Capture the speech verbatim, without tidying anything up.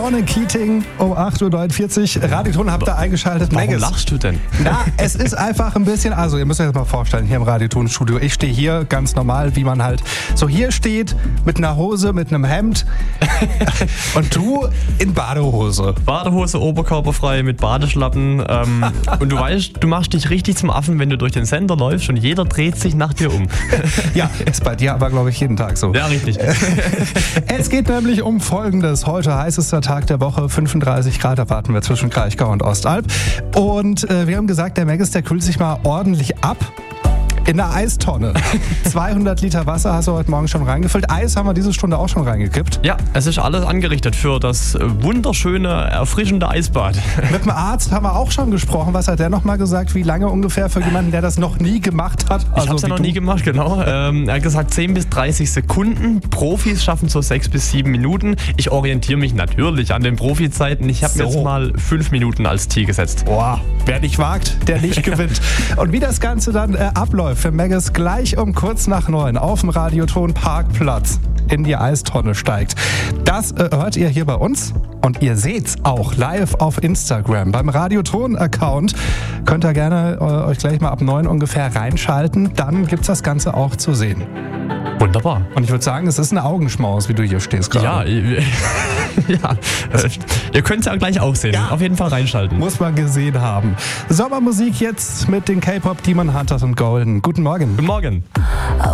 Ronan Keating um acht Uhr neunundvierzig. Radioton habt ihr eingeschaltet. Warum Megis. lachst du denn? Na, es ist einfach ein bisschen, also ihr müsst euch das mal vorstellen, hier im Radioton-Studio. Ich stehe hier ganz normal, wie man halt so hier steht, mit einer Hose, mit einem Hemd. Und du in Badehose. Badehose, oberkörperfrei mit Badeschlappen. Ähm, und du weißt, du machst dich richtig zum Affen, wenn du durch den Sender läufst und jeder dreht sich nach dir um. Ja, ist bei dir aber, glaube ich, jeden Tag so. Ja, richtig. Es geht nämlich um Folgendes. Heute heißester Tag der Woche, fünfunddreißig Grad erwarten wir zwischen Kraichgau und Ostalb. Und äh, wir haben gesagt, der Megis, der kühlt sich mal ordentlich ab. In der Eistonne. zweihundert Liter Wasser hast du heute Morgen schon reingefüllt. Eis haben wir diese Stunde auch schon reingekippt. Ja, es ist alles angerichtet für das wunderschöne, erfrischende Eisbad. Mit dem Arzt haben wir auch schon gesprochen. Was hat der noch mal gesagt? Wie lange ungefähr für jemanden, der das noch nie gemacht hat? Also ich habe es ja noch nie gemacht, genau. Ähm, er hat gesagt zehn bis dreißig Sekunden. Profis schaffen so sechs bis sieben Minuten. Ich orientiere mich natürlich an den Profizeiten. Ich habe So. mir jetzt mal fünf Minuten als Ziel gesetzt. Boah, wer nicht wagt, der nicht gewinnt. Und wie das Ganze dann äh, abläuft für Megis, gleich um kurz nach neun auf dem Radioton Parkplatz in die Eistonne steigt. Das äh, hört ihr hier bei uns und ihr seht's auch live auf Instagram. Beim Radioton-Account könnt ihr gerne äh, euch gleich mal ab neun ungefähr reinschalten. Dann gibt's das Ganze auch zu sehen. Wunderbar. Und ich würde sagen, es ist eine Augenschmaus, wie du hier stehst gerade. Ja, ja. Äh, ihr könnt es ja gleich auch sehen. Ja. Auf jeden Fall reinschalten. Muss man gesehen haben. Sommermusik jetzt mit den K-Pop Demon Hunters und Golden. Guten Morgen. Guten Morgen.